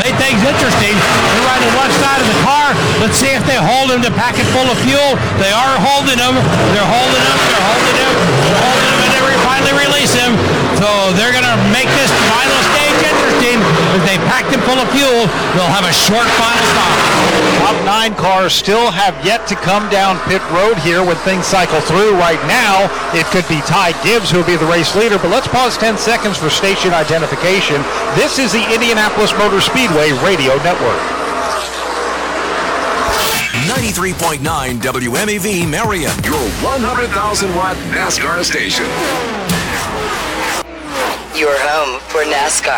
made things interesting. They're right on the left side of the car. Let's see if they hold him to pack it full of fuel. They are holding him. They're holding him. They're holding him. They're holding him, and they finally release him. So they're going to make this final stage interesting. If they packed him full of fuel, they'll have a short final stop. Top 9 cars still have yet to come down pit road here when things cycle through. Right now, it could be Ty Gibbs who will be the race leader, but let's pause 10 seconds for station identification. This is the Indianapolis Motor Speedway Radio Network. 93.9 WMAV Marion, your 100,000-watt NASCAR station. Your home for NASCAR.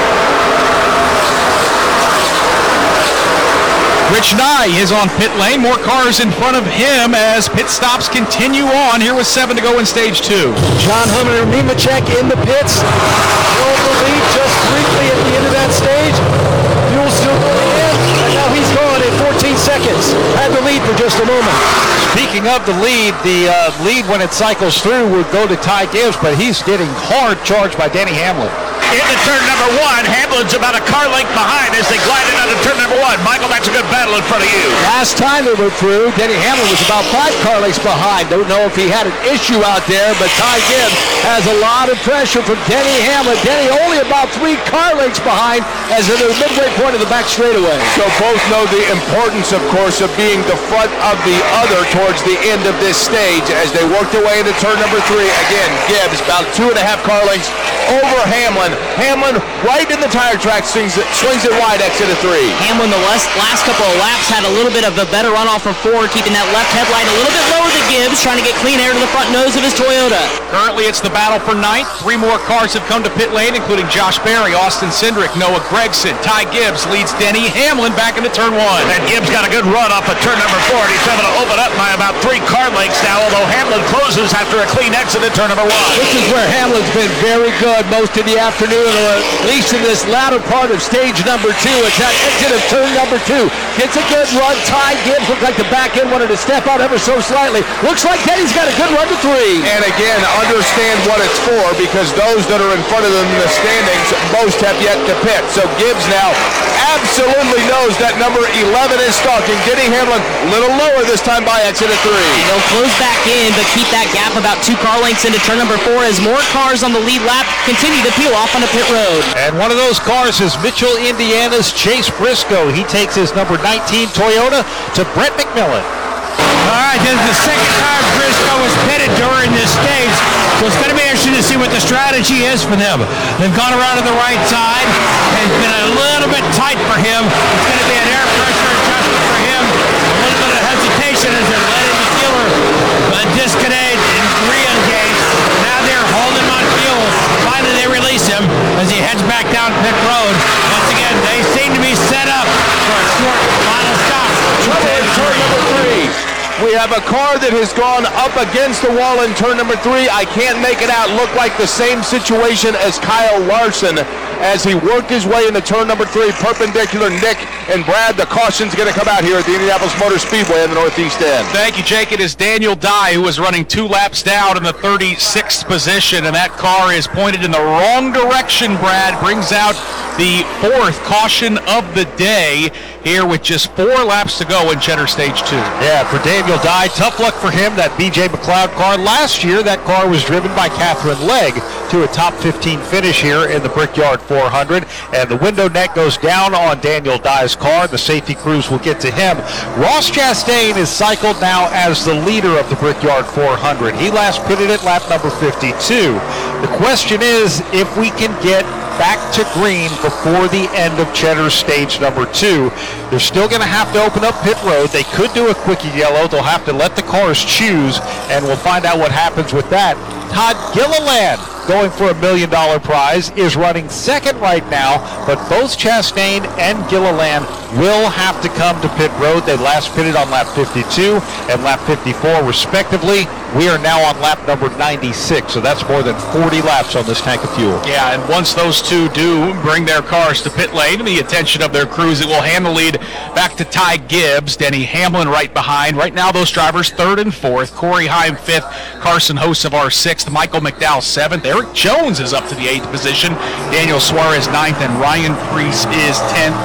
Rich Nye is on pit lane. More cars in front of him as pit stops continue on. Here with 7 to go in stage 2. John Hunter Nemechek in the pits. Held the lead just briefly at the end of that stage. Fuel still going in, and now he's gone in 14 seconds. Had the lead for just a moment. Speaking of the lead when it cycles through would go to Ty Gibbs, but he's getting hard charged by Denny Hamlin. Into turn number 1, Hamlin's about a car length behind as they glide in out of turn number 1. Michael, that's a good battle in front of you. Last time they went through, Denny Hamlin was about 5 car lengths behind. Don't know if he had an issue out there, but Ty Gibbs has a lot of pressure from Denny Hamlin. Denny only about 3 car lengths behind as in the midway point of the back straightaway. So both know the importance, of course, of being the front of the other towards the end of this stage as they work their way into turn number 3. Again, Gibbs about 2.5 car lengths over Hamlin. Hamlin right in the tire track, swings it wide, exit of 3. Hamlin the last couple of laps had a little bit of a better runoff from 4, keeping that left headlight a little bit lower than Gibbs, trying to get clean air to the front nose of his Toyota. Currently it's the battle for 9th. 3 more cars have come to pit lane, including Josh Berry, Austin Cindric, Noah Gragson. Ty Gibbs leads Denny Hamlin back into turn 1. And Gibbs got a good run off of turn number 4, and he's able to open up by about 3 car lengths now, although Hamlin closes after a clean exit at turn number 1. This is where Hamlin's been very good most of the afternoon, or at least in this latter part of stage number 2. It's that exit of turn number 2. Gets a good run. Ty Gibbs looked like the back end wanted to step out ever so slightly. Looks like Denny's got a good run to 3. And again, understand what it's for, because those that are in front of them in the standings most have yet to pit. So Gibbs now absolutely knows that number 11 is stalking. Denny Hamlin a little lower this time by exit of 3. They'll close back in, but keep that gap about 2 car lengths into turn number 4 as more cars on the lead lap continue to peel off on the pit road. And one of those cars is Mitchell, Indiana's Chase Briscoe. He takes his number 19 Toyota to Brett McMillan. All right, this is the second time Briscoe was pitted during this stage, so it's going to be interesting to see what the strategy is for them. They've gone around to the right side. It's been a little bit tight for him. It's going to be an air pressure adjustment for him. A little bit of hesitation as they're letting the fueler disconnect and re-engage. Now they're holding him on fuel. Finally, they release him as he heads back down pit road. Once again, they seem to be set up for a short final stop. Turn number 3. We have a car that has gone up against the wall in turn number 3. I can't make it out. Look like the same situation as Kyle Larson as he worked his way into turn number 3, perpendicular. Nick and Brad, the caution's going to come out here at the Indianapolis Motor Speedway in the Northeast End. Thank you, Jake. It is Daniel Dye who was running 2 laps down in the 36th position, and that car is pointed in the wrong direction, Brad. Brings out the 4th caution of the day here with just 4 laps to go in Cheddar Stage 2. Yeah, for Daniel Dye, tough luck for him, that B.J. McLeod car. Last year, that car was driven by Catherine Legg to a top 15 finish here in the Brickyard 400, and the window net goes down on Daniel Dye's car. The safety crews will get to him. Ross Chastain is cycled now as the leader of the Brickyard 400. He last pitted at lap number 52. The question is if we can get back to green before the end of Cheddar Stage number 2. They're still going to have to open up pit road. They could do a quickie yellow. They'll have to let the cars choose, and we'll find out what happens with that. Todd Gilliland, going for $1 million prize, is running second right now, but both Chastain and Gilliland will have to come to pit road. They last pitted on lap 52 and lap 54 respectively. We are now on lap number 96, so that's more than 40 laps on this tank of fuel. Yeah, and once those two do bring their cars to pit lane and the attention of their crews, it will hand the lead back to Ty Gibbs. Denny Hamlin right behind. Right now, those drivers 3rd and 4th. Corey Heim 5th. Carson Hocevar 6th. Michael McDowell 7th. Eric Jones is up to the 8th position. Daniel Suarez 9th. And Ryan Preece is 10th.